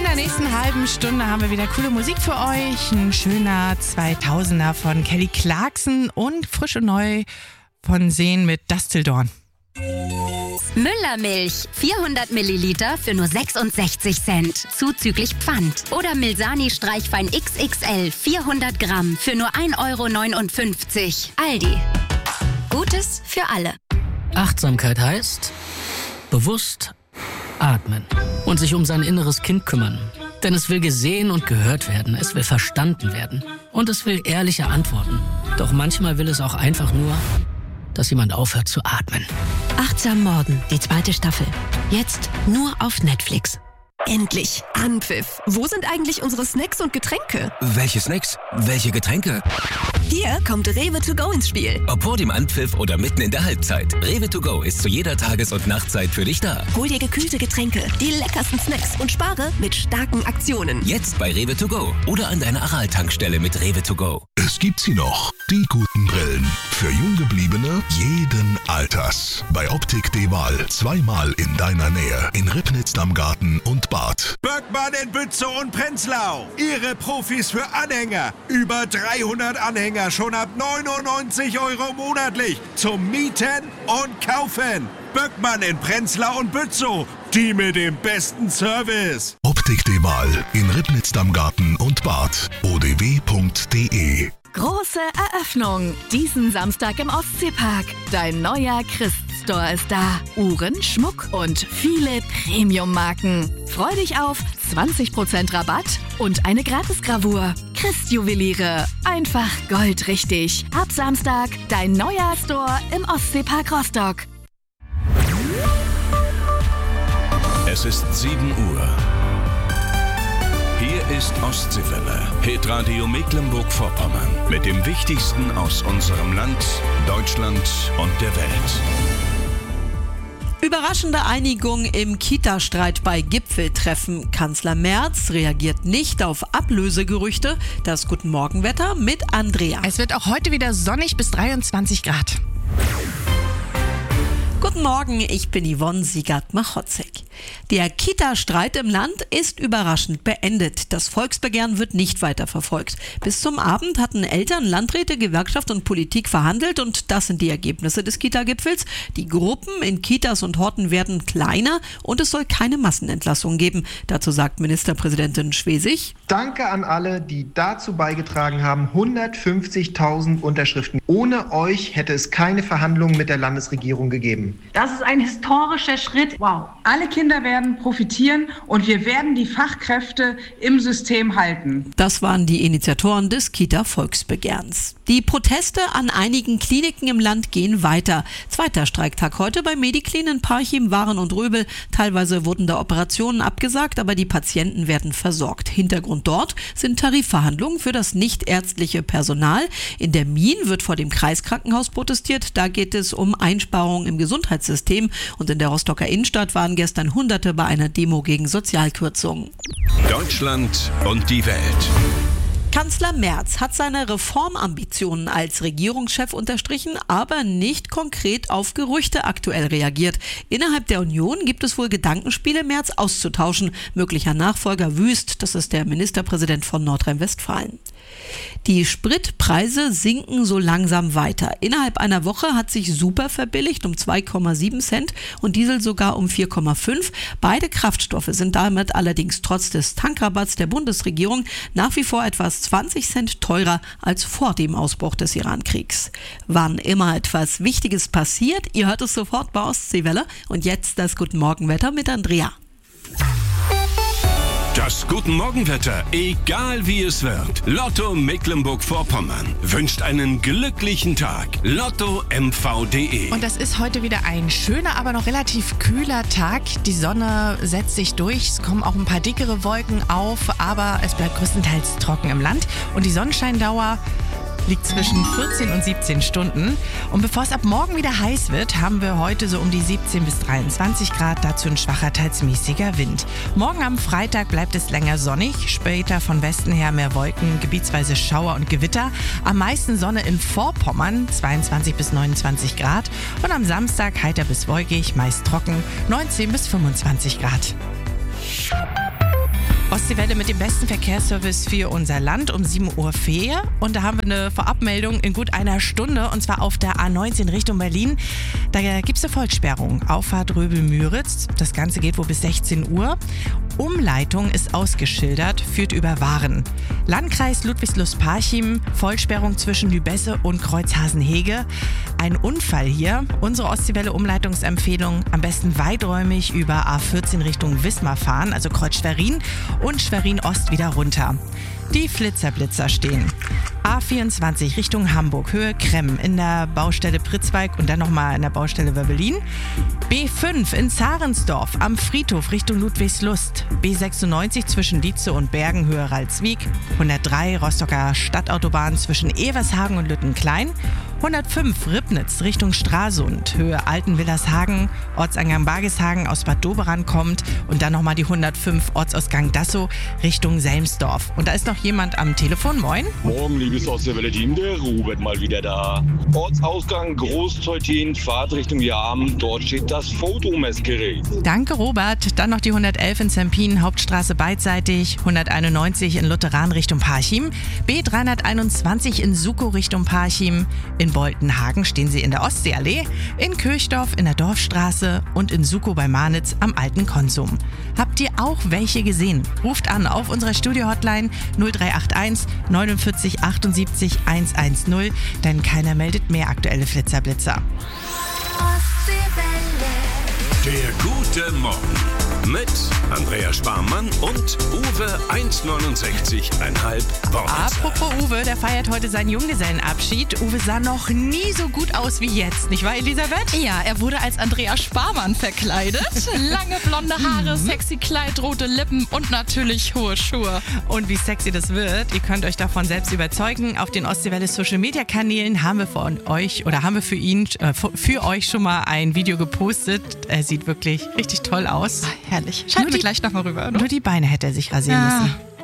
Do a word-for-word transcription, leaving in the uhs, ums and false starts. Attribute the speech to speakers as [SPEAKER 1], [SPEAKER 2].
[SPEAKER 1] der nächsten halben Stunde haben wir wieder coole Musik für euch. Ein schöner zweitausender von Kelly Clarkson und frisch und neu von Seen mit Dusk Till Dawn.
[SPEAKER 2] Müllermilch, vierhundert Milliliter für nur sechsundsechzig Cent, zuzüglich Pfand. Oder Milsani Streichwein X X L, vierhundert Gramm für nur ein Euro neunundfünfzig. Aldi. Gutes für alle.
[SPEAKER 3] Achtsamkeit heißt bewusst atmen und sich um sein inneres Kind kümmern. Denn es will gesehen und gehört werden, es will verstanden werden und es will ehrliche Antworten. Doch manchmal will es auch einfach nur, dass jemand aufhört zu atmen.
[SPEAKER 4] Achtsam Morden, die zweite Staffel. Jetzt nur auf Netflix.
[SPEAKER 5] Endlich Anpfiff. Wo sind eigentlich unsere Snacks und Getränke?
[SPEAKER 6] Welche Snacks? Welche Getränke?
[SPEAKER 5] Hier kommt Rewe to go ins Spiel.
[SPEAKER 6] Ob vor dem Anpfiff oder mitten in der Halbzeit. Rewe to go ist zu jeder Tages- und Nachtzeit für dich da.
[SPEAKER 5] Hol dir gekühlte Getränke, die leckersten Snacks und spare mit starken Aktionen.
[SPEAKER 6] Jetzt bei Rewe to go oder an deiner Aral-Tankstelle mit Rewe to go.
[SPEAKER 7] Es gibt sie noch, die guten Brillen. Für Junggebliebene jeden Alters. Bei Optik De-Wahl zweimal in deiner Nähe. In Ribnitz am Garten und Bad.
[SPEAKER 8] Böckmann in Bützow und Prenzlau. Ihre Profis für Anhänger. Über dreihundert Anhänger schon ab neunundneunzig Euro monatlich. Zum Mieten und Kaufen. Böckmann in Prenzlau und Bützow. Die mit dem besten Service.
[SPEAKER 7] Optik De-Wahl in Ribnitz am Garten und Bad. o d w punkt d e.
[SPEAKER 9] Große Eröffnung. Diesen Samstag im Ostseepark. Dein neuer Christ-Store ist da. Uhren, Schmuck und viele Premium-Marken. Freu dich auf zwanzig Prozent Rabatt und eine Gratisgravur. Christ-Juweliere. Einfach goldrichtig. Ab Samstag dein neuer Store im Ostseepark Rostock.
[SPEAKER 10] Es ist sieben Uhr. Hier ist Ostseewelle, Hitradio Mecklenburg-Vorpommern. Mit dem Wichtigsten aus unserem Land, Deutschland und der Welt.
[SPEAKER 11] Überraschende Einigung im Kita-Streit bei Gipfeltreffen. Kanzler Merz reagiert nicht auf Ablösegerüchte. Das Guten Morgenwetter mit Andrea.
[SPEAKER 1] Es wird auch heute wieder sonnig bis dreiundzwanzig Grad.
[SPEAKER 11] Guten Morgen, ich bin Yvonne Siegert-Machotzek. Der Kita-Streit im Land ist überraschend beendet. Das Volksbegehren wird nicht weiter verfolgt. Bis zum Abend hatten Eltern, Landräte, Gewerkschaft und Politik verhandelt und das sind die Ergebnisse des Kita-Gipfels. Die Gruppen in Kitas und Horten werden kleiner und es soll keine Massenentlassung geben. Dazu sagt Ministerpräsidentin Schwesig:
[SPEAKER 12] Danke an alle, die dazu beigetragen haben. hundertfünfzigtausend Unterschriften. Ohne euch hätte es keine Verhandlungen mit der Landesregierung gegeben.
[SPEAKER 13] Das ist ein historischer Schritt. Wow. Alle Kinder werden profitieren und wir werden die Fachkräfte im System halten.
[SPEAKER 11] Das waren die Initiatoren des Kita-Volksbegehrens. Die Proteste an einigen Kliniken im Land gehen weiter. Zweiter Streiktag heute bei Mediclin in Parchim, Waren und Röbel. Teilweise wurden da Operationen abgesagt, aber die Patienten werden versorgt. Hintergrund dort sind Tarifverhandlungen für das nichtärztliche Personal. In der Mien wird vor dem Kreiskrankenhaus protestiert. Da geht es um Einsparungen im Gesundheitssystem. Und in der Rostocker Innenstadt waren gestern Hunderte bei einer Demo gegen Sozialkürzungen.
[SPEAKER 10] Deutschland und die Welt.
[SPEAKER 11] Kanzler Merz hat seine Reformambitionen als Regierungschef unterstrichen, aber nicht konkret auf Gerüchte aktuell reagiert. Innerhalb der Union gibt es wohl Gedankenspiele, Merz auszutauschen. Möglicher Nachfolger Wüst, das ist der Ministerpräsident von Nordrhein-Westfalen. Die Spritpreise sinken so langsam weiter. Innerhalb einer Woche hat sich Super verbilligt um zwei Komma sieben Cent und Diesel sogar um vier Komma fünf. Beide Kraftstoffe sind damit allerdings trotz des Tankrabatts der Bundesregierung nach wie vor etwas zwanzig Cent teurer als vor dem Ausbruch des Iran-Kriegs. Wann immer etwas Wichtiges passiert, ihr hört es sofort bei Ostseewelle. Und jetzt das Guten Morgenwetter mit Andrea.
[SPEAKER 10] Das Guten Morgenwetter, egal wie es wird. Lotto Mecklenburg-Vorpommern wünscht einen glücklichen Tag. Lotto M V punkt de.
[SPEAKER 1] Und das ist heute wieder ein schöner, aber noch relativ kühler Tag. Die Sonne setzt sich durch, es kommen auch ein paar dickere Wolken auf, aber es bleibt größtenteils trocken im Land. Und die Sonnenscheindauer liegt zwischen vierzehn und siebzehn Stunden. Und bevor es ab morgen wieder heiß wird, haben wir heute so um die siebzehn bis dreiundzwanzig Grad, dazu ein schwacher, teils mäßiger Wind. Morgen am Freitag bleibt es länger sonnig, später von Westen her mehr Wolken, gebietsweise Schauer und Gewitter. Am meisten Sonne in Vorpommern, zweiundzwanzig bis neunundzwanzig Grad. Und am Samstag heiter bis wolkig, meist trocken, neunzehn bis fünfundzwanzig Grad. Ostseewelle mit dem besten Verkehrsservice für unser Land um sieben Uhr vier. Und da haben wir eine Vorabmeldung in gut einer Stunde, und zwar auf der A neunzehn Richtung Berlin. Da gibt es eine Vollsperrung. Auffahrt Röbel-Müritz. Das Ganze geht wohl bis sechzehn Uhr. Umleitung ist ausgeschildert, führt über Waren. Landkreis Ludwigslust-Parchim, Vollsperrung zwischen Lübesse und Kreuzhasen-Hege. Ein Unfall hier. Unsere Ostseewelle-Umleitungsempfehlung: am besten weiträumig über A vierzehn Richtung Wismar fahren, also Kreuz Schwerin, und Schwerin-Ost wieder runter. Die Flitzerblitzer stehen. A vierundzwanzig Richtung Hamburg, Höhe Kremm in der Baustelle Pritzwalk und dann nochmal in der Baustelle Wöbbelin. B fünf in Zarensdorf am Friedhof Richtung Ludwigslust. B sechsundneunzig zwischen Dietze und Bergen, Höhe Ralswiek. hundertdrei Rostocker Stadtautobahn zwischen Evershagen und Lüttenklein. hundertfünf Ribnitz Richtung Stralsund, Höhe Altenwillershagen, Ortseingang Bargishagen aus Bad Doberan kommt, und dann nochmal die hundertfünf Ortsausgang Dassow Richtung Selmsdorf. Und da ist noch jemand am Telefon. Moin.
[SPEAKER 14] Morgen, liebes Ostseewelle-Team, der Robert mal wieder da. Ortsausgang Großteutin, Fahrt Richtung Jahm, dort steht das Fotomessgerät.
[SPEAKER 1] Danke, Robert. Dann noch die hundertelf in Zempin, Hauptstraße beidseitig, hunderteinundneunzig in Lutheran Richtung Parchim, B dreihunderteinundzwanzig in Sukow Richtung Parchim, in Boltenhagen stehen sie in der Ostseeallee, in Kirchdorf in der Dorfstraße und in Sukow bei Marnitz am alten Konsum. Habt ihr auch welche gesehen? Ruft an auf unserer Studio-Hotline null drei acht eins neunundvierzig achtundsiebzig hundertzehn, denn keiner meldet mehr aktuelle Flitzerblitzer.
[SPEAKER 10] Der gute Morgen mit Andrea Sparmann und Uwe eins neunundsechzig Komma fünf Wortwitzer.
[SPEAKER 1] Apropos Uwe, der feiert heute seinen Junggesellenabschied. Uwe sah noch nie so gut aus wie jetzt, nicht wahr, Elisabeth?
[SPEAKER 15] Ja, er wurde als Andrea Sparmann verkleidet. Lange blonde Haare, sexy Kleid, rote Lippen und natürlich hohe Schuhe.
[SPEAKER 1] Und wie sexy das wird, ihr könnt euch davon selbst überzeugen. Auf den Ostseewelle Social Media Kanälen haben wir von euch oder haben wir für ihn, äh, für euch schon mal ein Video gepostet. Er sieht wirklich richtig toll aus.
[SPEAKER 15] Herrlich. Schalten wir gleich nochmal rüber.
[SPEAKER 1] Nur die Beine hätte er sich rasieren
[SPEAKER 15] ja.
[SPEAKER 1] müssen.